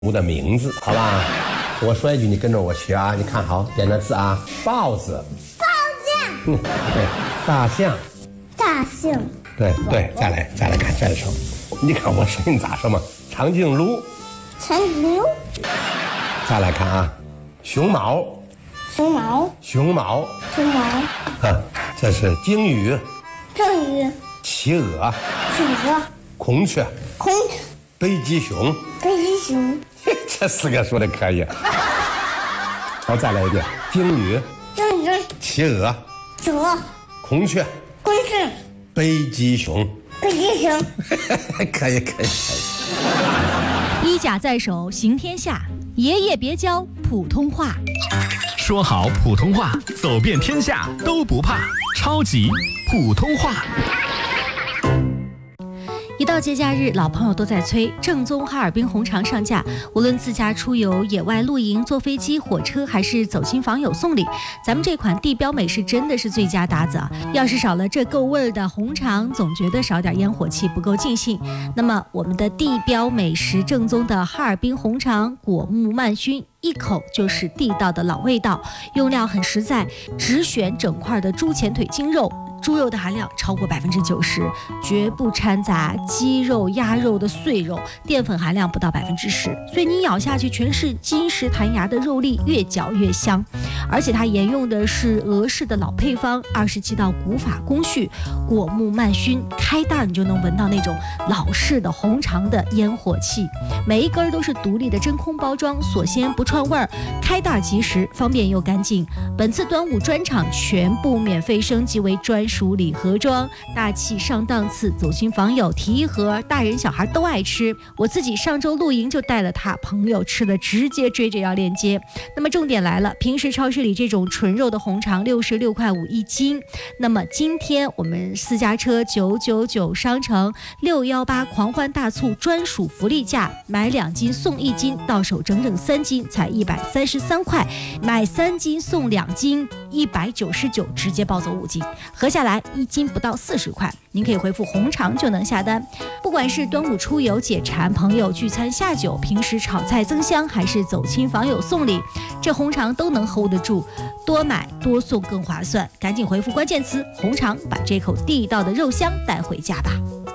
物的名字，好吧？我说一句，你跟着我学啊！你看好点的字啊，豹子， 豹子， 对，大象， 大象， 对，再来看这首，你看我声音咋说嘛？长颈鹿， 长颈鹿， 再来看啊，熊猫， 熊猫， 熊猫， 熊猫， 啊，这是鲸鱼， 鲸鱼， 企鹅， 企鹅， 孔雀， 孔雀， 北极熊， 北极熊， 这4个说的可以。好，再来一遍，鲸鱼， 鲸鱼， 企鹅， 企鹅， 孔雀， 孔雀， 北极熊， 北极熊。 可以。 衣甲在手，行天下。爷爷别教普通话， 说好普通话，走遍天下都不怕。超级普通话。 一到节假日，老朋友都在催正宗哈尔滨红肠上架。无论自驾出游、野外露营、坐飞机、火车，还是走亲访友送礼，咱们这款地标美食真的是最佳搭子啊！要是少了这够味儿的红肠，总觉得少点烟火气不够尽兴。那么我们的地标美食正宗的哈尔滨红肠果木慢熏，一口就是地道的老味道，用料很实在，只选整块的猪前腿筋肉。猪肉的含量超过90%，绝不掺杂鸡肉、鸭肉的碎肉，淀粉含量不到10%，所以你咬下去全是金石弹牙的肉粒，越嚼越香。而且它沿用的是俄式的老配方，27道古法工序，果木慢熏，开袋你就能闻到那种老式的红肠的烟火气。每一根都是独立的真空包装，锁鲜不串味儿，开袋即食，方便又干净。本次端午专场全部免费升级为专属礼盒装，大气上档次，走亲访友提一盒，大人小孩都爱吃。我自己上周露营就带了它，朋友吃的直接追着要链接。那么重点来了，平时超市里这种纯肉的红肠66.5块1斤，那么今天我们私家车999商城618狂欢大促专属福利价，买2斤送1斤，到手整整3斤才133块，买3斤送2斤199，直接抱走5斤，合下来1斤不到40块。您可以回复红肠就能下单。不管是端午出游解馋、朋友聚餐下酒、平时炒菜增香，还是走亲访友送礼，这红肠都能 hold 得住，多买多送更划算。赶紧回复关键词红肠，把这口地道的肉香带回家吧。